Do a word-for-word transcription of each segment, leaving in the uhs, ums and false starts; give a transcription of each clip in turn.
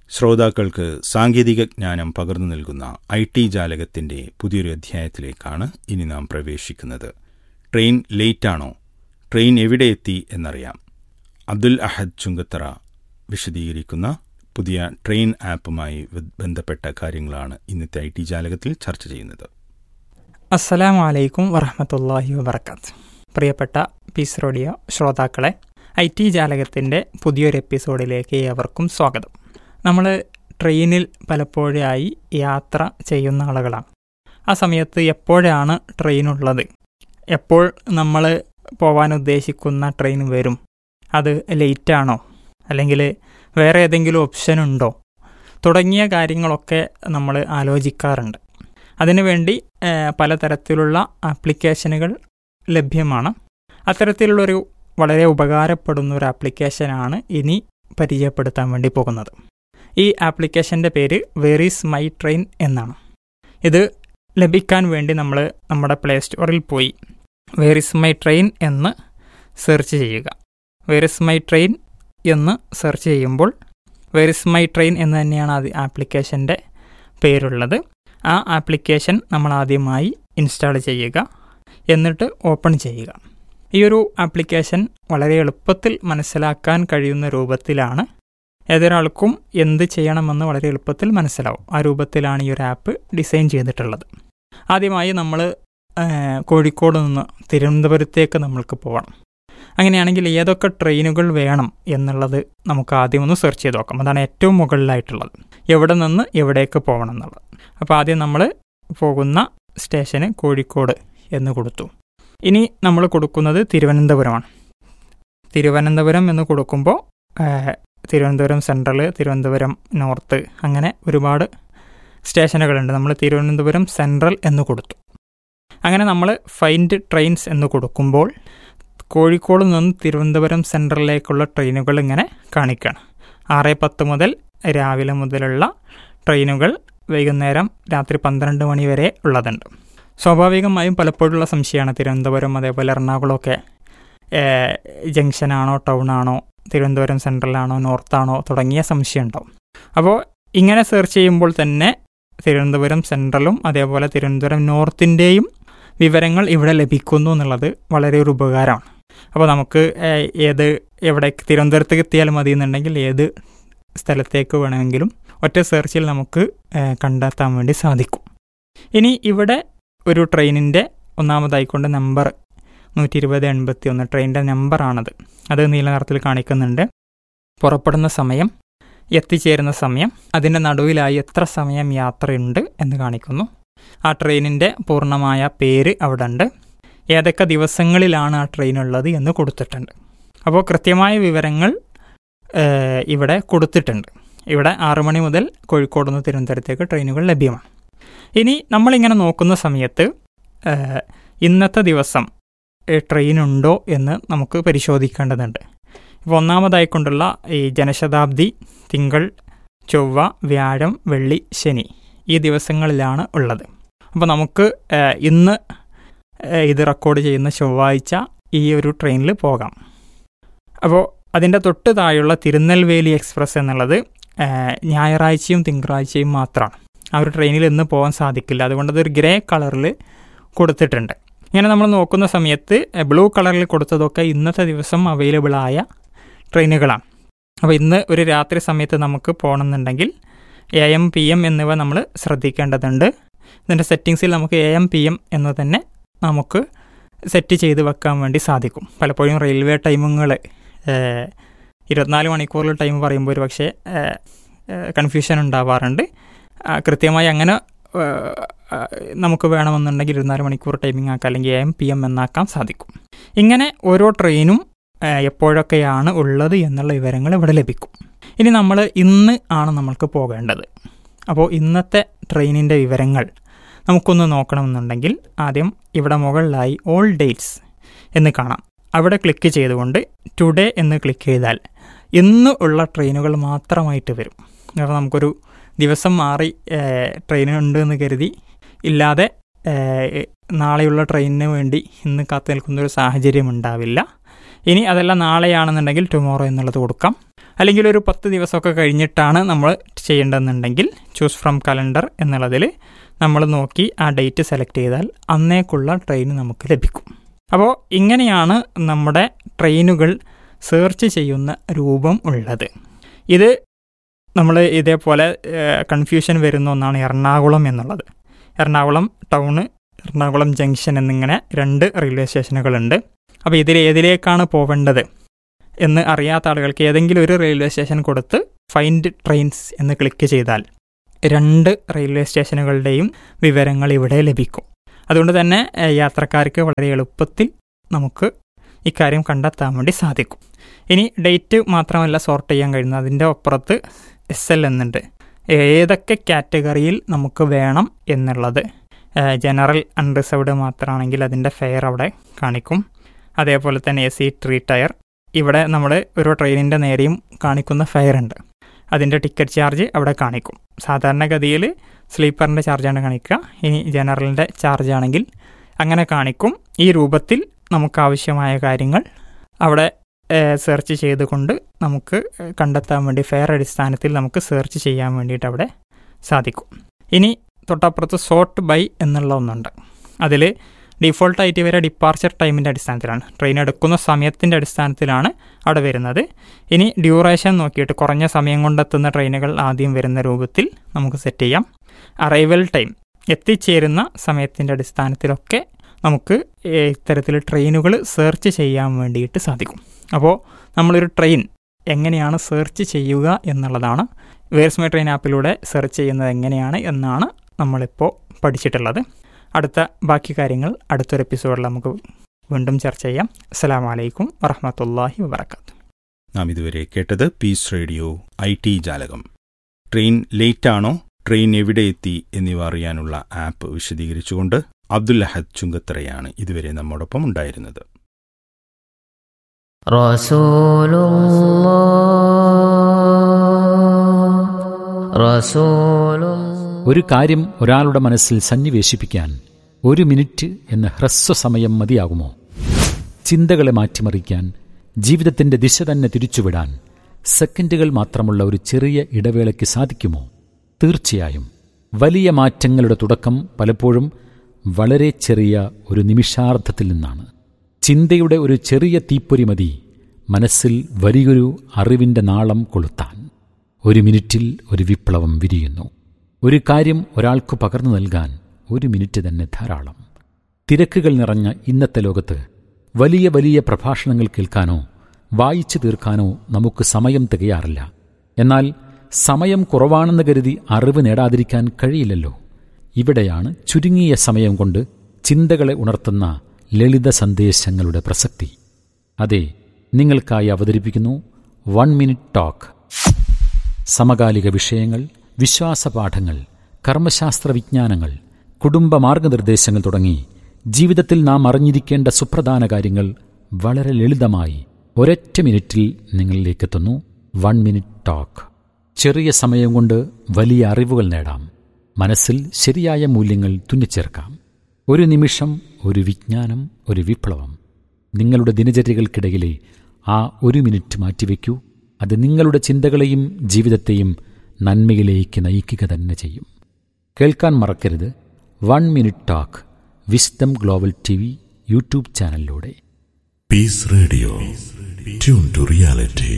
ശ്രോതാക്കൾക്ക് സാങ്കേതിക ജ്ഞാനം പകർന്നു നൽകുന്ന ഐ ടി ജാലകത്തിൻ്റെ പുതിയൊരു അധ്യായത്തിലേക്കാണ് ഇനി നാം പ്രവേശിക്കുന്നത്. ട്രെയിൻ ലേറ്റാണോ? ട്രെയിൻ എവിടെ എത്തി എന്നറിയാം. അബ്ദുൽ അഹദ് ചുങ്കത്തറ വിശദീകരിക്കുന്ന പുതിയ ട്രെയിൻ ആപ്പുമായി ബന്ധപ്പെട്ട കാര്യങ്ങളാണ് ഇന്നത്തെ ഐ ടി ജാലകത്തിൽ ചർച്ച ചെയ്യുന്നത്. അസ്സലാമു അലൈക്കും വറഹ്മത്തുള്ളാഹി വബറകാത്ത്. പ്രിയപ്പെട്ട പീസ് റേഡിയോ ശ്രോതാക്കളെ, ഐ ടി ജാലകത്തിൻ്റെ പുതിയൊരു എപ്പിസോഡിലേക്ക് ഏവർക്കും സ്വാഗതം. നമ്മൾ ട്രെയിനിൽ പലപ്പോഴായി യാത്ര ചെയ്യുന്ന ആളുകളാണ്. ആ സമയത്ത് എപ്പോഴാണ് ട്രെയിനുള്ളത്, എപ്പോൾ നമ്മൾ പോകാൻ ഉദ്ദേശിക്കുന്ന ട്രെയിൻ വരും, അത് ലേറ്റാണോ അല്ലെങ്കിൽ വേറെ ഏതെങ്കിലും ഓപ്ഷൻ ഉണ്ടോ തുടങ്ങിയ കാര്യങ്ങളൊക്കെ നമ്മൾ ആലോചിക്കാറുണ്ട്. അതിനുവേണ്ടി പലതരത്തിലുള്ള ആപ്ലിക്കേഷനുകൾ ലഭ്യമാണ്. അത്തരത്തിലുള്ളൊരു വളരെ ഉപകാരപ്പെടുന്ന ഒരു ആപ്ലിക്കേഷനാണ് ഇനി പരിചയപ്പെടുത്താൻ വേണ്ടി പോകുന്നത്. ഈ ആപ്ലിക്കേഷൻ്റെ പേര് വെയർ ഈസ് മൈ ട്രെയിൻ എന്നാണ്. ഇത് ലഭിക്കാൻ വേണ്ടി നമ്മൾ നമ്മുടെ പ്ലേ സ്റ്റോറിൽ പോയി വെയർ ഈസ് മൈ ട്രെയിൻ എന്ന് സെർച്ച് ചെയ്യുക. വെയർ ഈസ് മൈ ട്രെയിൻ എന്ന് സെർച്ച് ചെയ്യുമ്പോൾ വെയർ ഈസ് മൈ ട്രെയിൻ എന്ന് തന്നെയാണ് അത് ആപ്ലിക്കേഷൻ്റെ പേരുള്ളത്. ആ ആപ്ലിക്കേഷൻ നമ്മൾ ആദ്യമായി ഇൻസ്റ്റാൾ ചെയ്യുക, എന്നിട്ട് ഓപ്പൺ ചെയ്യുക. ഈ ഒരു ആപ്ലിക്കേഷൻ വളരെ എളുപ്പത്തിൽ മനസ്സിലാക്കാൻ കഴിയുന്ന രൂപത്തിലാണ്. ഏതൊരാൾക്കും എന്ത് ചെയ്യണമെന്ന് വളരെ എളുപ്പത്തിൽ മനസ്സിലാവും. ആ രൂപത്തിലാണ് ഈ ഒരു ആപ്പ് ഡിസൈൻ ചെയ്തിട്ടുള്ളത്. ആദ്യമായി നമ്മൾ കോഴിക്കോട് നിന്ന് തിരുവനന്തപുരത്തേക്ക് നമ്മൾക്ക് പോകണം. അങ്ങനെയാണെങ്കിൽ ഏതൊക്കെ ട്രെയിനുകൾ വേണം എന്നുള്ളത് നമുക്ക് ആദ്യം ഒന്ന് സെർച്ച് ചെയ്ത് നോക്കാം. അതാണ് ഏറ്റവും മുകളിലായിട്ടുള്ളത്, എവിടെ നിന്ന് എവിടേക്ക് പോകണം എന്നുള്ളത്. അപ്പോൾ ആദ്യം നമ്മൾ പോകുന്ന സ്റ്റേഷന് കോഴിക്കോട് എന്ന് കൊടുത്തു. ഇനി നമ്മൾ കൊടുക്കുന്നത് തിരുവനന്തപുരമാണ്. തിരുവനന്തപുരം എന്ന് കൊടുക്കുമ്പോൾ തിരുവനന്തപുരം സെൻട്രൽ, തിരുവനന്തപുരം നോർത്ത്, അങ്ങനെ ഒരുപാട് സ്റ്റേഷനുകളുണ്ട്. നമ്മൾ തിരുവനന്തപുരം സെൻട്രൽ എന്ന് കൊടുത്തു. അങ്ങനെ നമ്മൾ ഫൈൻഡ് ട്രെയിൻസ് എന്ന് കൊടുക്കുമ്പോൾ കോഴിക്കോട് നിന്ന് തിരുവനന്തപുരം സെൻട്രലിലേക്കുള്ള ട്രെയിനുകൾ ഇങ്ങനെ കാണിക്കുകയാണ്. ആറ് പത്ത് മുതൽ രാവിലെ മുതലുള്ള ട്രെയിനുകൾ വൈകുന്നേരം രാത്രി പന്ത്രണ്ട് മണി വരെ ഉള്ളതുണ്ട്. സ്വാഭാവികമായും പലപ്പോഴുള്ള സംശയമാണ് തിരുവനന്തപുരം അതേപോലെ എറണാകുളമൊക്കെ ജംഗ്ഷനാണോ ടൗണാണോ, തിരുവനന്തപുരം സെൻട്രലാണോ നോർത്താണോ തുടങ്ങിയ സംശയം ഉണ്ടാവും. അപ്പോൾ ഇങ്ങനെ സെർച്ച് ചെയ്യുമ്പോൾ തന്നെ തിരുവനന്തപുരം സെൻട്രലും അതേപോലെ തിരുവനന്തപുരം നോർത്തിൻ്റെയും വിവരങ്ങൾ ഇവിടെ ലഭിക്കുന്നു എന്നുള്ളത് വളരെ ഒരു ഉപകാരമാണ്. അപ്പോൾ നമുക്ക് ഏത് എവിടെ തിരുവനന്തപുരത്തേക്ക് എത്തിയാൽ മതി എന്നുണ്ടെങ്കിൽ ഏത് സ്ഥലത്തേക്ക് വേണമെങ്കിലും ഒറ്റ സെർച്ചിൽ നമുക്ക് കണ്ടെത്താൻ വേണ്ടി സാധിക്കും. ഇനി ഇവിടെ ഒരു ട്രെയിനിൻ്റെ ഒന്നാമതായിക്കൊണ്ട് നമ്പർ നൂറ്റി ഇരുപത് എൺപത്തി ഒന്ന് ട്രെയിനിൻ്റെ നമ്പറാണത്. അത് നീല നിറത്തിൽ കാണിക്കുന്നുണ്ട്. പുറപ്പെടുന്ന സമയം, എത്തിച്ചേരുന്ന സമയം, അതിൻ്റെ നടുവിലായി എത്ര സമയം യാത്രയുണ്ട് എന്ന് കാണിക്കുന്നു. ആ ട്രെയിനിൻ്റെ പൂർണ്ണമായ പേര് അവിടെ ഉണ്ട്. ഏതൊക്കെ ദിവസങ്ങളിലാണ് ആ ട്രെയിൻ ഉള്ളത് എന്ന് കൊടുത്തിട്ടുണ്ട്. അപ്പോൾ കൃത്യമായ വിവരങ്ങൾ ഇവിടെ കൊടുത്തിട്ടുണ്ട്. ഇവിടെ ആറു മണി മുതൽ കോഴിക്കോട് നിന്ന് തിരുവനന്തപുരത്തേക്ക് ട്രെയിനുകൾ ലഭ്യമാണ്. ഇനി നമ്മളിങ്ങനെ നോക്കുന്ന സമയത്ത് ഇന്നത്തെ ദിവസം ട്രെയിനുണ്ടോ എന്ന് നമുക്ക് പരിശോധിക്കേണ്ടതുണ്ട്. ഇപ്പോൾ ഒന്നാമതായിക്കൊണ്ടുള്ള ഈ ജനശതാബ്ദി തിങ്കൾ, ചൊവ്വ, വ്യാഴം, വെള്ളി, ശനി ഈ ദിവസങ്ങളിലാണ് ഉള്ളത്. അപ്പോൾ നമുക്ക് ഇന്ന് ഇത് റെക്കോർഡ് ചെയ്യുന്ന ചൊവ്വാഴ്ച ഈ ഒരു ട്രെയിനിൽ പോകാം. അപ്പോൾ അതിൻ്റെ തൊട്ട് താഴെയുള്ള തിരുനെൽവേലി എക്സ്പ്രസ് എന്നുള്ളത് ഞായറാഴ്ചയും തിങ്കളാഴ്ചയും മാത്രമാണ്. ആ ഒരു ട്രെയിനിൽ ഇന്ന് പോകാൻ സാധിക്കില്ല. അതുകൊണ്ട് അതൊരു ഗ്രേ കളറിൽ കൊടുത്തിട്ടുണ്ട്. ഇങ്ങനെ നമ്മൾ നോക്കുന്ന സമയത്ത് ബ്ലൂ കളറിൽ കൊടുത്തതൊക്കെ ഇന്നത്തെ ദിവസം അവൈലബിളായ ട്രെയിനുകളാണ്. അപ്പോൾ ഇന്ന് ഒരു രാത്രി സമയത്ത് നമുക്ക് പോകണമെന്നുണ്ടെങ്കിൽ എ എം പി എം എന്നിവ നമ്മൾ ശ്രദ്ധിക്കേണ്ടതുണ്ട്. ഇതിൻ്റെ സെറ്റിങ്സിൽ നമുക്ക് എ എം പി എം എന്ന് തന്നെ നമുക്ക് സെറ്റ് ചെയ്ത് വെക്കാൻ വേണ്ടി സാധിക്കും. പലപ്പോഴും റെയിൽവേ ടൈമുകൾ ഇരുപത്തിനാല് മണിക്കൂറിൽ ടൈം പറയുമ്പോൾ ഒരു പക്ഷേ കൺഫ്യൂഷൻ ഉണ്ടാവാറുണ്ട്. കൃത്യമായി അങ്ങനെ നമുക്ക് വേണമെന്നുണ്ടെങ്കിൽ ഇരുപത്തിനാല് മണിക്കൂർ ടൈമിംഗ് ആക്കാം, അല്ലെങ്കിൽ എ എം പി എം എന്നാക്കാൻ സാധിക്കും. ഇങ്ങനെ ഓരോ ട്രെയിനും എപ്പോഴൊക്കെയാണ് ഉള്ളത് എന്നുള്ള വിവരങ്ങൾ ഇവിടെ ലഭിക്കും. ഇനി നമ്മൾ ഇന്ന് ആണ് നമ്മൾക്ക് പോകേണ്ടത്. അപ്പോൾ ഇന്നത്തെ ട്രെയിനിൻ്റെ വിവരങ്ങൾ നമുക്കൊന്ന് നോക്കണമെന്നുണ്ടെങ്കിൽ ആദ്യം ഇവിടെ മുകളിലായി ഓൾ ഡേറ്റ്സ് എന്ന് കാണാം. അവിടെ ക്ലിക്ക് ചെയ്തുകൊണ്ട് ടുഡേ എന്ന് ക്ലിക്ക് ചെയ്താൽ ഇന്ന് ഉള്ള ട്രെയിനുകൾ മാത്രമായിട്ട് വരും. അപ്പോൾ നമുക്കൊരു ദിവസം മാറി ട്രെയിനുണ്ട് എന്ന് കരുതി ഇല്ലാതെ നാളെയുള്ള ട്രെയിനിന് വേണ്ടി ഇന്ന് കാത്തു നിൽക്കുന്നൊരു സാഹചര്യം ഉണ്ടാവില്ല. ഇനി അതല്ല നാളെയാണെന്നുണ്ടെങ്കിൽ ടുമോറോ എന്നുള്ളത് കൊടുക്കാം. അല്ലെങ്കിൽ ഒരു പത്ത് ദിവസമൊക്കെ കഴിഞ്ഞിട്ടാണ് നമ്മൾ ചെയ്യേണ്ടതെന്നുണ്ടെങ്കിൽ ചൂസ് ഫ്രം കലണ്ടർ എന്നുള്ളതിൽ നമ്മൾ നോക്കി ആ ഡേറ്റ് സെലക്ട് ചെയ്താൽ അന്നേക്കുള്ള ട്രെയിൻ നമുക്ക് ലഭിക്കും. അപ്പോൾ ഇങ്ങനെയാണ് നമ്മുടെ ട്രെയിനുകൾ സെർച്ച് ചെയ്യുന്ന രൂപം ഉള്ളത്. ഇത് നമ്മൾ ഇതേപോലെ കൺഫ്യൂഷൻ വരുന്ന ഒന്നാണ് എറണാകുളം എന്നുള്ളത്. എറണാകുളം ടൗണ്, എറണാകുളം ജംഗ്ഷൻ എന്നിങ്ങനെ രണ്ട് റെയിൽവേ സ്റ്റേഷനുകളുണ്ട്. അപ്പോൾ ഇതിൽ ഏതിലേക്കാണ് പോവേണ്ടത് എന്ന് അറിയാത്ത ആളുകൾക്ക് ഏതെങ്കിലും ഒരു റെയിൽവേ സ്റ്റേഷൻ കൊടുത്ത് ഫൈൻഡ് ട്രെയിൻസ് എന്ന് ക്ലിക്ക് ചെയ്താൽ രണ്ട് റെയിൽവേ സ്റ്റേഷനുകളുടെയും വിവരങ്ങൾ ഇവിടെ ലഭിക്കും. അതുകൊണ്ട് തന്നെ യാത്രക്കാർക്ക് വളരെ എളുപ്പത്തിൽ നമുക്ക് ഇക്കാര്യം കണ്ടെത്താൻ വേണ്ടി സാധിക്കും. ഇനി ഡേറ്റ് മാത്രമല്ല സോർട്ട് ചെയ്യാൻ കഴിയുന്നത്, അതിൻ്റെ അപ്പുറത്ത് എസ് എൽ എന്നുണ്ട്. ഏതൊക്കെ കാറ്റഗറിയിൽ നമുക്ക് വേണം എന്നുള്ളത്. ജനറൽ അൺറിസർവ്ഡ് മാത്രമാണെങ്കിൽ അതിൻ്റെ ഫെയർ അവിടെ കാണിക്കും. അതേപോലെ തന്നെ എ സി ത്രീ ടയർ, ഇവിടെ നമ്മൾ ഒരു ട്രെയിനിൻ്റെ നേരെയും കാണിക്കുന്ന ഫെയർ ഉണ്ട്. അതിൻ്റെ ടിക്കറ്റ് ചാർജ് അവിടെ കാണിക്കും. സാധാരണഗതിയിൽ സ്ലീപ്പറിൻ്റെ ചാർജാണ് കാണിക്കുക. ഇനി ജനറലിൻ്റെ ചാർജ് ആണെങ്കിൽ അങ്ങനെ കാണിക്കും. ഈ രൂപത്തിൽ നമുക്കാവശ്യമായ കാര്യങ്ങൾ അവിടെ സെർച്ച് ചെയ്തുകൊണ്ട് നമുക്ക് കണ്ടെത്താൻ വേണ്ടി ഫെയർ അടിസ്ഥാനത്തിൽ നമുക്ക് സെർച്ച് ചെയ്യാൻ വേണ്ടിയിട്ട് അവിടെ സാധിക്കും. ഇനി തൊട്ടപ്പുറത്ത് സോർട്ട് ബൈ എന്നുള്ള ഒന്നുണ്ട്. അതിൽ ഡിഫോൾട്ടായിട്ട് വരെ ഡിപ്പാർച്ചർ ടൈമിൻ്റെ അടിസ്ഥാനത്തിലാണ്, ട്രെയിൻ എടുക്കുന്ന സമയത്തിൻ്റെ അടിസ്ഥാനത്തിലാണ് അവിടെ വരുന്നത്. ഇനി ഡ്യൂറേഷൻ നോക്കിയിട്ട് കുറഞ്ഞ സമയം കൊണ്ടെത്തുന്ന ട്രെയിനുകൾ ആദ്യം വരുന്ന രൂപത്തിൽ നമുക്ക് സെറ്റ് ചെയ്യാം. അറൈവൽ ടൈം, എത്തിച്ചേരുന്ന സമയത്തിൻ്റെ അടിസ്ഥാനത്തിലൊക്കെ നമുക്ക് ഇത്തരത്തിൽ ട്രെയിനുകൾ സെർച്ച് ചെയ്യാൻ വേണ്ടിയിട്ട് സാധിക്കും. അപ്പോൾ നമ്മളൊരു ട്രെയിൻ എങ്ങനെയാണ് സെർച്ച് ചെയ്യുക എന്നുള്ളതാണ് വേർസ് മൈ ട്രെയിൻ ആപ്പിലൂടെ സെർച്ച് ചെയ്യുന്നത് എങ്ങനെയാണ് എന്നാണ് നമ്മളിപ്പോൾ പഠിച്ചിട്ടുള്ളത്. അടുത്ത ബാക്കി കാര്യങ്ങൾ അടുത്തൊരു എപ്പിസോഡിൽ നമുക്ക് വീണ്ടും ചർച്ച ചെയ്യാം. അസ്സലാമു അലൈക്കും വറഹ്മത്തുള്ളാഹി വബറകാതുഹു. നാം ഇതുവരെ കേട്ടത് പീസ് റേഡിയോ ഐ ടി ജാലകം. ട്രെയിൻ ലേറ്റാണോ, ട്രെയിൻ എവിടെ എത്തി എന്നിവ അറിയാനുള്ള ആപ്പ് വിശദീകരിച്ചുകൊണ്ട് അബ്ദുൽ അഹദ് ചുങ്കത്തറയാണ് ഇതുവരെ നമ്മോടൊപ്പം ഉണ്ടായിരുന്നത്. ഒരു കാര്യം ഒരാളുടെ മനസ്സിൽ സന്നിവേശിപ്പിക്കാൻ ഒരു മിനിറ്റ് എന്ന ഹ്രസ്വസമയം മതിയാകുമോ? ചിന്തകളെ മാറ്റിമറിക്കാൻ, ജീവിതത്തിന്റെ ദിശ തന്നെ തിരിച്ചുവിടാൻ സെക്കൻഡുകൾ മാത്രമുള്ള ഒരു ചെറിയ ഇടവേളയ്ക്ക് സാധിക്കുമോ? തീർച്ചയായും. വലിയ മാറ്റങ്ങളുടെ തുടക്കം പലപ്പോഴും വളരെ ചെറിയ ഒരു നിമിഷാർദ്ധത്തിൽ നിന്നാണ്. ചിന്തയുടെ ഒരു ചെറിയ തീപ്പൊരി മതി മനസ്സിൽ വലിയൊരു അറിവിന്റെ നാളം കൊളുത്താൻ. ഒരു മിനിറ്റിൽ ഒരു വിപ്ലവം വിരിയുന്നു. ഒരു കാര്യം ഒരാൾക്ക് പകർന്നു നൽകാൻ ഒരു മിനിറ്റ് തന്നെ ധാരാളം. തിരക്കുകൾ നിറഞ്ഞ ഇന്നത്തെ ലോകത്ത് വലിയ വലിയ പ്രഭാഷണങ്ങൾ കേൾക്കാനോ വായിച്ചു തീർക്കാനോ നമുക്ക് സമയം തികയാറില്ല. എന്നാൽ സമയം കുറവാണെന്ന് കരുതി അറിവ് നേടാതിരിക്കാൻ കഴിയില്ലല്ലോ. ഇവിടെയാണ് ചുരുങ്ങിയ സമയം കൊണ്ട് ചിന്തകളെ ഉണർത്തുന്ന ലളിത സന്ദേശങ്ങളുടെ പ്രസക്തി. അതെ, നിങ്ങൾക്കായി അവതരിപ്പിക്കുന്നു വൺ മിനിറ്റ് ടോക്ക്. സമകാലിക വിഷയങ്ങൾ, വിശ്വാസപാഠങ്ങൾ, കർമ്മശാസ്ത്ര വിജ്ഞാനങ്ങൾ, കുടുംബ മാർഗനിർദ്ദേശങ്ങൾ തുടങ്ങി ജീവിതത്തിൽ നാം അറിഞ്ഞിരിക്കേണ്ട സുപ്രധാന കാര്യങ്ങൾ വളരെ ലളിതമായി ഒരൊറ്റ മിനിറ്റിൽ നിങ്ങളിലേക്കെത്തുന്നു വൺ മിനിറ്റ് ടോക്ക്. ചെറിയ സമയം കൊണ്ട് വലിയ അറിവുകൾ നേടാം. മനസ്സിൽ ശരിയായ മൂല്യങ്ങൾ തുന്നിച്ചേർക്കാം. ഒരു നിമിഷം, ഒരു വിജ്ഞാനം, ഒരു വിപ്ലവം. നിങ്ങളുടെ ദിനചര്യകൾക്കിടയിലെ ആ ഒരു മിനിറ്റ് മാറ്റിവെക്കൂ. അത് നിങ്ങളുടെ ചിന്തകളെയും ജീവിതത്തെയും നന്മയിലേക്ക് നയിക്കുക തന്നെ ചെയ്യും. കേൾക്കാൻ മറക്കരുത് one minute talk wisdom global T V YouTube ചാനലിലൂടെ. Piece radio, tune to reality.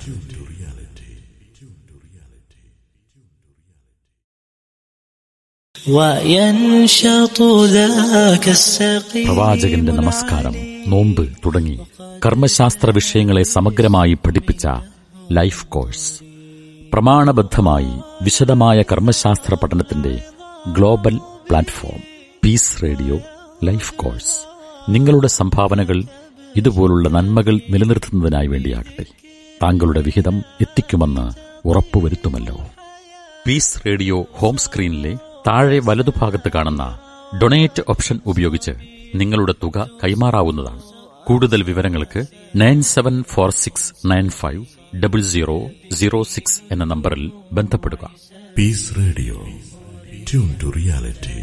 പ്രവാചകന്റെ നമസ്കാരം, നോമ്പ് തുടങ്ങി കർമ്മശാസ്ത്ര വിഷയങ്ങളെ സമഗ്രമായി പഠിപ്പിച്ച ലൈഫ് കോഴ്സ്. പ്രമാണബദ്ധമായി വിശദമായ കർമ്മശാസ്ത്ര പഠനത്തിന്റെ global platform piece radio life course. നിങ്ങളുടെ സംഭാവനകൾ ഇതുപോലുള്ള നന്മകൾ നിലനിർത്തുന്നതിനായി വേണ്ടിയാകട്ടെ. താങ്കളുടെ വിഹിതം എത്തിക്കുമെന്ന് ഉറപ്പുവരുത്തുമല്ലോ. പീസ് റേഡിയോ ഹോം സ്ക്രീനിലെ താഴെ വലതുഭാഗത്ത് കാണുന്ന ഡൊണേറ്റ് ഓപ്ഷൻ ഉപയോഗിച്ച് നിങ്ങളുടെ തുക കൈമാറാവുന്നതാണ്. കൂടുതൽ വിവരങ്ങൾക്ക് nine seven four six nine five double zero zero six എന്ന നമ്പറിൽ ബന്ധപ്പെടുക. Piece radio, tune to reality.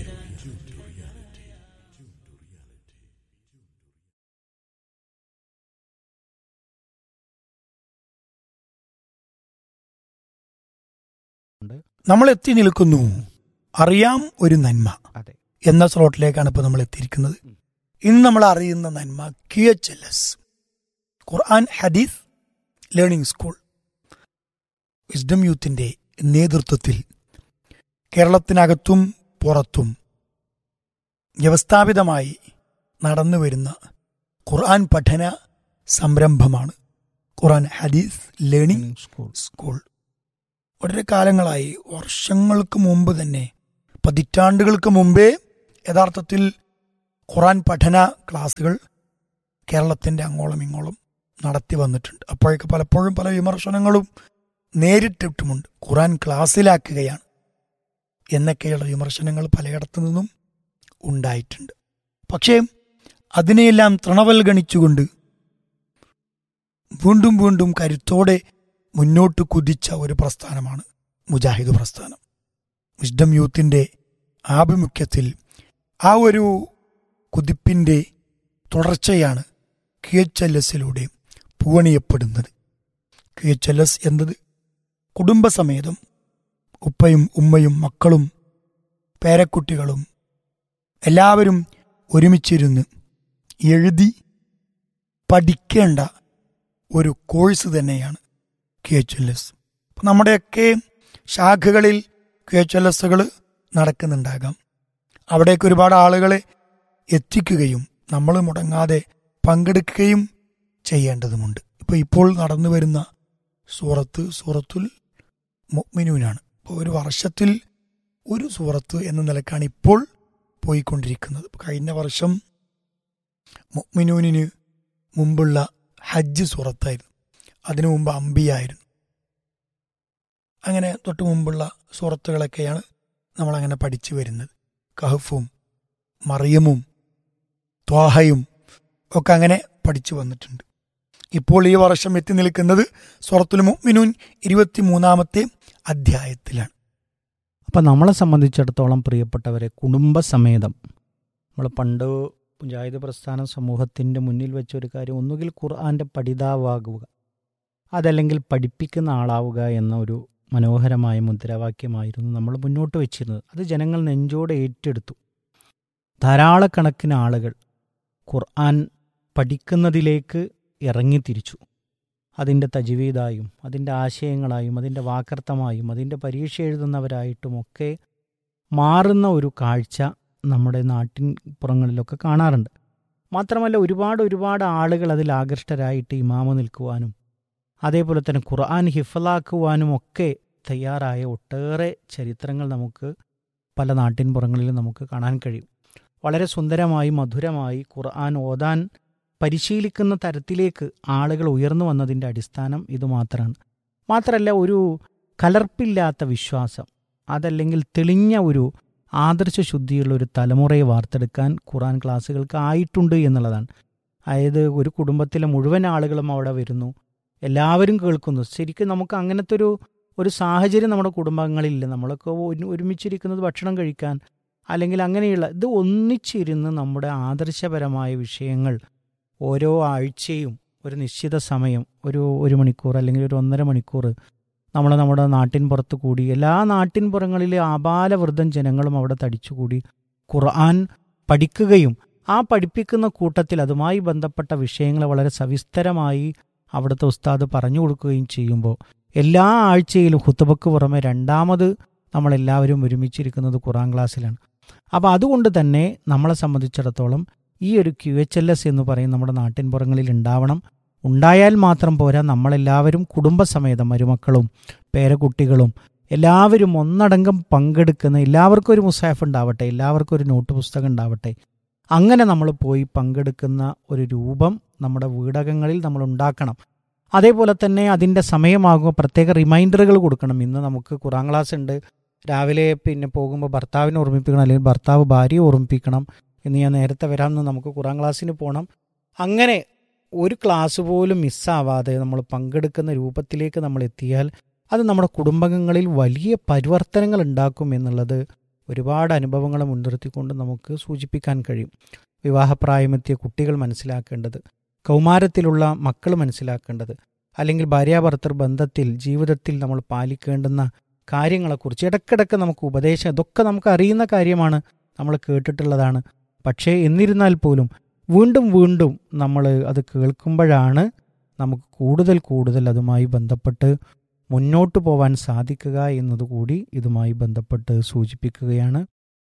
നമ്മൾ എത്തി നിൽക്കുന്നു അറിയാം ഒരു നന്മ അതെ. എന്ന സ്ലോട്ടിലേക്കാണ് ഇപ്പോൾ നമ്മൾ എത്തിയിരിക്കുന്നത്. ഇന്ന് നമ്മൾ അറിയുന്ന നന്മ ക്യു എച്ച് എൽ എസ്, ഖുർആൻ ഹദീസ് ലേണിംഗ് സ്കൂൾ, വിസ്ഡം യൂത്തിന്റെ നേതൃത്വത്തിൽ കേരളത്തിനകത്തും പുറത്തും വ്യവസ്ഥാപിതമായി നടന്നു വരുന്ന ഖുർആൻ പഠന സംരംഭമാണ് ഖുർആൻ ഹദീസ് ലേണിംഗ് സ്കൂൾ. സ്കൂൾ. വളരെ കാലങ്ങളായി, വർഷങ്ങൾക്ക് മുമ്പ് തന്നെ, പതിറ്റാണ്ടുകൾക്ക് മുമ്പേ യഥാർത്ഥത്തിൽ ഖുർആൻ പഠന ക്ലാസുകൾ കേരളത്തിൻ്റെ അങ്ങോളം ഇങ്ങോളം നടത്തി വന്നിട്ടുണ്ട്. അപ്പോഴൊക്കെ പലപ്പോഴും പല വിമർശനങ്ങളും നേരിട്ടിട്ടുമുണ്ട്. ഖുർആൻ ക്ലാസ്സിലാക്കുകയാണ് എന്നൊക്കെയുള്ള വിമർശനങ്ങൾ പലയിടത്തു നിന്നും ഉണ്ടായിട്ടുണ്ട്. പക്ഷേ അതിനെയെല്ലാം തൃണവൽഗണിച്ചുകൊണ്ട് വീണ്ടും വീണ്ടും കരുത്തോടെ മുന്നോട്ട് കുതിച്ച ഒരു പ്രസ്ഥാനമാണ് മുജാഹിദ് പ്രസ്ഥാനം. വിസ്ഡം യൂത്തിൻ്റെ ആഭിമുഖ്യത്തിൽ ആ ഒരു കുതിപ്പിൻ്റെ തുടർച്ചയാണ് Q H L എസിലൂടെ പൂവണിയപ്പെടുന്നത്. Q H L S എന്നത് കുടുംബസമേതം ഉപ്പയും ഉമ്മയും മക്കളും പേരക്കുട്ടികളും എല്ലാവരും ഒരുമിച്ചിരുന്ന് എഴുതി പഠിക്കേണ്ട ഒരു കോഴ്സ് തന്നെയാണ് ക്യു എച്ച് എൽ എസ്. നമ്മുടെയൊക്കെ ശാഖകളിൽ ക്യു എച്ച് എൽ എസുകൾ നടക്കുന്നുണ്ടാകാം. അവിടേക്ക് ഒരുപാട് ആളുകളെ എത്തിക്കുകയും നമ്മൾ മുടങ്ങാതെ പങ്കെടുക്കുകയും ചെയ്യേണ്ടതുമുണ്ട്. ഇപ്പോൾ ഇപ്പോൾ നടന്നു വരുന്ന സൂറത്ത് സൂറത്തുൽ മുഅ്മിനൂനാണ്. ഇപ്പോൾ ഒരു വർഷത്തിൽ ഒരു സൂറത്ത് എന്ന നിലക്കാണ് ഇപ്പോൾ പോയിക്കൊണ്ടിരിക്കുന്നത്. കഴിഞ്ഞ വർഷം മുഅ്മിനൂനിന് മുമ്പുള്ള ഹജ്ജ് സൂറത്തായിരുന്നു, അതിനു മുമ്പ് അംബിയായിരുന്നു. അങ്ങനെ തൊട്ട് മുമ്പുള്ള സൂറത്തുകളൊക്കെയാണ് നമ്മളങ്ങനെ പഠിച്ചു വരുന്നത്. കഹഫും മറിയമും ത്വാഹയും ഒക്കെ അങ്ങനെ പഠിച്ചു വന്നിട്ടുണ്ട്. ഇപ്പോൾ ഈ വർഷം എത്തി നിൽക്കുന്നത് സൂറത്തുൽ മുഅ്മിനൂൻ ഇരുപത്തി മൂന്നാമത്തെ അധ്യായത്തിലാണ്. അപ്പം നമ്മളെ സംബന്ധിച്ചിടത്തോളം പ്രിയപ്പെട്ടവരെ, കുടുംബസമേതം നമ്മൾ പണ്ട് മുജാഹിദ് പ്രസ്ഥാന സമൂഹത്തിൻ്റെ മുന്നിൽ വെച്ച ഒരു കാര്യം, ഒന്നുകിൽ ഖുർആൻ്റെ പഠിതാവാകുക, അതല്ലെങ്കിൽ പഠിപ്പിക്കുന്ന ആളാവുക എന്ന ഒരു മനോഹരമായ മുദ്രാവാക്യമായിരുന്നു നമ്മൾ മുന്നോട്ട് വെച്ചിരുന്നത്. അത് ജനങ്ങൾ നെഞ്ചോടെ ഏറ്റെടുത്തു. ധാരാളക്കണക്കിന് ആളുകൾ ഖുർആൻ പഠിക്കുന്നതിലേക്ക് ഇറങ്ങിത്തിരിച്ചു. അതിൻ്റെ തജ്വീദായും അതിൻ്റെ ആശയങ്ങളായും അതിൻ്റെ വാക്കർത്ഥമായും അതിൻ്റെ പരീക്ഷ എഴുതുന്നവരായിട്ടുമൊക്കെ മാറുന്ന ഒരു കാഴ്ച നമ്മുടെ നാട്ടിൻ പുറങ്ങളിലൊക്കെ കാണാറുണ്ട്. മാത്രമല്ല ഒരുപാട് ഒരുപാട് ആളുകൾ അതിൽ ആകൃഷ്ടരായിട്ട് ഇമാമ നിൽക്കുവാനും അതേപോലെ തന്നെ ഖുർആൻ ഹിഫ്ലാക്കുവാനും ഒക്കെ തയ്യാറായ ഒട്ടേറെ ചരിത്രങ്ങൾ നമുക്ക് പല നാട്ടിൻ പുറങ്ങളിലും നമുക്ക് കാണാൻ കഴിയും. വളരെ സുന്ദരമായി മധുരമായി ഖുർആൻ ഓതാൻ പരിശീലിക്കുന്ന തരത്തിലേക്ക് ആളുകൾ ഉയർന്നു വന്നതിൻ്റെ അടിസ്ഥാനം ഇതുമാത്രമാണ്. മാത്രമല്ല ഒരു കലർപ്പില്ലാത്ത വിശ്വാസം, അതല്ലെങ്കിൽ തെളിഞ്ഞ ഒരു ആദർശശുദ്ധിയുള്ള ഒരു തലമുറയെ വാർത്തെടുക്കാൻ ഖുർആൻ ക്ലാസ്സുകൾക്ക് ആയിട്ടുണ്ട് എന്നുള്ളതാണ്. അതായത് ഒരു കുടുംബത്തിലെ മുഴുവൻ ആളുകളും അവിടെ വരുന്നു, എല്ലാവരും കേൾക്കുന്നു. ശരിക്കും നമുക്ക് അങ്ങനത്തെ ഒരു ഒരു സാഹചര്യം നമ്മുടെ കുടുംബങ്ങളിലില്ല. നമ്മളൊക്കെ ഒരുമിച്ചിരിക്കുന്നത് ഭക്ഷണം കഴിക്കാൻ അല്ലെങ്കിൽ അങ്ങനെയുള്ള ഇത് ഒന്നിച്ചിരുന്ന് നമ്മുടെ ആദർശപരമായ വിഷയങ്ങൾ ഓരോ ആഴ്ചയും ഒരു നിശ്ചിത സമയം, ഒരു ഒരു മണിക്കൂർ അല്ലെങ്കിൽ ഒരു ഒന്നര മണിക്കൂർ നമ്മൾ നമ്മുടെ നാട്ടിൻ പുറത്ത് കൂടി, എല്ലാ നാട്ടിൻ പുറങ്ങളിലെ ആബാലവൃദ്ധം ജനങ്ങളും അവിടെ തടിച്ചുകൂടി ഖുർആൻ പഠിക്കുകയും ആ പഠിപ്പിക്കുന്ന കൂട്ടത്തിൽ അതുമായി ബന്ധപ്പെട്ട വിഷയങ്ങൾ വളരെ സവിസ്തരമായി അവിടുത്തെ ഉസ്താദ് പറഞ്ഞു കൊടുക്കുകയും ചെയ്യുമ്പോൾ എല്ലാ ആഴ്ചയിലും ഖുതുബക്ക് പുറമെ രണ്ടാമത് നമ്മളെല്ലാവരും ഒരുമിച്ചിരിക്കുന്നത് ഖുർആൻ ക്ലാസ്സിലാണ്. അപ്പോൾ അതുകൊണ്ട് തന്നെ നമ്മളെ സംബന്ധിച്ചിടത്തോളം ഈ ഒരു ക്യു എച്ച് എൽ എസ് എന്ന് പറയും നമ്മുടെ നാട്ടിൻ പുറങ്ങളിൽ ഉണ്ടാവണം. ഉണ്ടായാൽ മാത്രം പോരാ, നമ്മളെല്ലാവരും കുടുംബസമേതം മരുമക്കളും പേരക്കുട്ടികളും എല്ലാവരും ഒന്നടങ്കം പങ്കെടുക്കുന്ന, എല്ലാവർക്കും ഒരു മുസാഫ് ഉണ്ടാവട്ടെ, എല്ലാവർക്കും ഒരു നോട്ട് പുസ്തകം ഉണ്ടാവട്ടെ, അങ്ങനെ നമ്മൾ പോയി പങ്കെടുക്കുന്ന ഒരു രൂപം നമ്മുടെ വീടകങ്ങളിൽ നമ്മൾ ഉണ്ടാക്കണം. അതേപോലെ തന്നെ അതിൻ്റെ സമയമാകുമ്പോൾ പ്രത്യേക റിമൈൻഡറുകൾ കൊടുക്കണം. ഇന്ന് നമുക്ക് ഖുർആൻ ക്ലാസ് ഉണ്ട്, രാവിലെ പിന്നെ പോകുമ്പോൾ ഭർത്താവിനെ ഓർമ്മിപ്പിക്കണം, അല്ലെങ്കിൽ ഭർത്താവ് ഭാര്യയെ ഓർമ്മിപ്പിക്കണം, ഇന്ന് ഞാൻ നേരത്തെ വരാമെന്ന് നമുക്ക് ഖുർആൻ ക്ലാസ്സിന് പോകണം. അങ്ങനെ ഒരു ക്ലാസ് പോലും മിസ്സാവാതെ നമ്മൾ പങ്കെടുക്കുന്ന രൂപത്തിലേക്ക് നമ്മൾ എത്തിയാൽ അത് നമ്മുടെ കുടുംബങ്ങളിൽ വലിയ പരിവർത്തനങ്ങൾ ഉണ്ടാക്കും എന്നുള്ളത് ഒരുപാട് അനുഭവങ്ങളെ മുൻനിർത്തിക്കൊണ്ട് നമുക്ക് സൂചിപ്പിക്കാൻ കഴിയും. വിവാഹപ്രായമെത്തിയ കുട്ടികൾ മനസ്സിലാക്കേണ്ടത്, കൗമാരത്തിലുള്ള മക്കൾ മനസ്സിലാക്കേണ്ടത്, അല്ലെങ്കിൽ ഭാര്യാഭർത്തൃ ബന്ധത്തിൽ ജീവിതത്തിൽ നമ്മൾ പാലിക്കേണ്ടുന്ന കാര്യങ്ങളെക്കുറിച്ച് ഇടയ്ക്കിടയ്ക്ക് നമുക്ക് ഉപദേശം, ഇതൊക്കെ നമുക്ക് അറിയുന്ന കാര്യമാണ്, നമ്മൾ കേട്ടിട്ടുള്ളതാണ്. പക്ഷേ എന്നിരുന്നാൽ പോലും വീണ്ടും വീണ്ടും നമ്മൾ അത് കേൾക്കുമ്പോഴാണ് നമുക്ക് കൂടുതൽ കൂടുതൽ അതുമായി ബന്ധപ്പെട്ട് മുന്നോട്ട് പോവാൻ സാധിക്കുക എന്നതുകൂടി ഇതുമായി ബന്ധപ്പെട്ട് സൂചിപ്പിക്കുകയാണ്.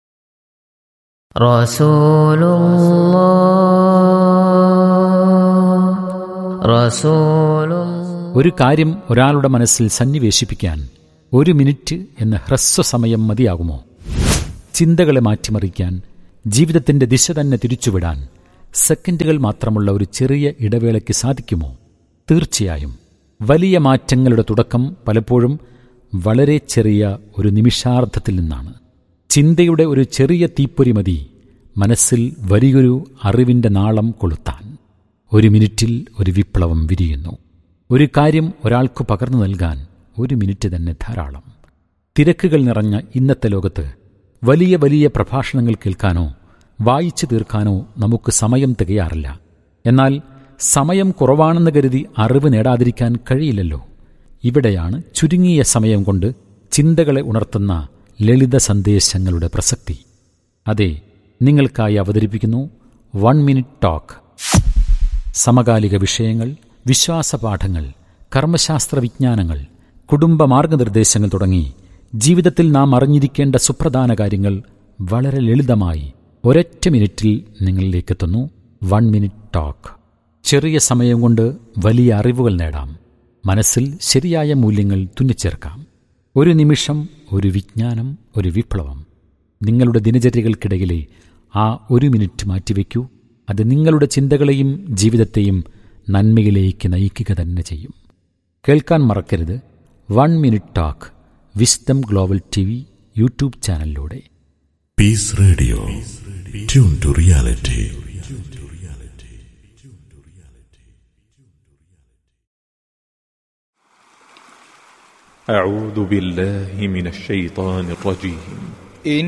ഒരു കാര്യം ഒരാളുടെ മനസ്സിൽ സന്നിവേശിപ്പിക്കാൻ ഒരു മിനിറ്റ് എന്ന ഹ്രസ്വസമയം മതിയാകുമോ? ചിന്തകളെ മാറ്റിമറിക്കാൻ, ജീവിതത്തിന്റെ ദിശ തന്നെ തിരിച്ചുവിടാൻ സെക്കൻഡുകൾ മാത്രമുള്ള ഒരു ചെറിയ ഇടവേളയ്ക്ക് സാധിക്കുമോ? തീർച്ചയായും. വലിയ മാറ്റങ്ങളുടെ തുടക്കം പലപ്പോഴും വളരെ ചെറിയ ഒരു നിമിഷാർദ്ധത്തിൽ നിന്നാണ്. ചിന്തയുടെ ഒരു ചെറിയ തീപ്പൊരി മതി മനസ്സിൽ വലിയൊരു അറിവിന്റെ നാളം കൊളുത്താൻ. ഒരു മിനിറ്റിൽ ഒരു വിപ്ലവം വിരിയുന്നു. ഒരു കാര്യം ഒരാൾക്ക് പകർന്നു നൽകാൻ ഒരു മിനിറ്റ് തന്നെ ധാരാളം. തിരക്കുകൾ നിറഞ്ഞ ഇന്നത്തെ ലോകത്ത് വലിയ വലിയ പ്രഭാഷണങ്ങൾ കേൾക്കാനോ വായിച്ചു തീർക്കാനോ നമുക്ക് സമയം തികയാറില്ല. എന്നാൽ സമയം കുറവാണെന്ന് കരുതി അറിവ് നേടാതിരിക്കാൻ കഴിയില്ലല്ലോ. ഇവിടെയാണ് ചുരുങ്ങിയ സമയം കൊണ്ട് ചിന്തകളെ ഉണർത്തുന്ന ലളിത സന്ദേശങ്ങളുടെ പ്രസക്തി. അതെ, നിങ്ങൾക്കായി അവതരിപ്പിക്കുന്നു വൺ മിനിറ്റ് ടോക്ക്. സമകാലിക വിഷയങ്ങൾ, വിശ്വാസപാഠങ്ങൾ, കർമ്മശാസ്ത്ര വിജ്ഞാനങ്ങൾ, കുടുംബ മാർഗനിർദ്ദേശങ്ങൾ തുടങ്ങി ജീവിതത്തിൽ നാം അറിഞ്ഞിരിക്കേണ്ട സുപ്രധാന കാര്യങ്ങൾ വളരെ ലളിതമായി ഒരൊറ്റ മിനിറ്റിൽ നിങ്ങളിലേക്കെത്തുന്നു. One minute talk. ചെറിയ സമയം കൊണ്ട് വലിയ അറിവുകൾ നേടാം. മനസ്സിൽ ശരിയായ മൂല്യങ്ങൾ തുന്നിച്ചേർക്കാം. ഒരു നിമിഷം, ഒരു വിജ്ഞാനം, ഒരു വിപ്ലവം. നിങ്ങളുടെ ദിനചര്യകൾക്കിടയിലെ ആ ഒരു മിനിറ്റ് മാറ്റിവെക്കൂ. അത് നിങ്ങളുടെ ചിന്തകളെയും ജീവിതത്തെയും നന്മയിലേക്ക് നയിക്കുക തന്നെ ചെയ്യും. കേൾക്കാൻ മറക്കരുത് one minute talk. Wisdom global T V YouTube ചാനലിലൂടെ. Piece radio, tune to reality. أعوذ بالله من الشيطان الرجيم.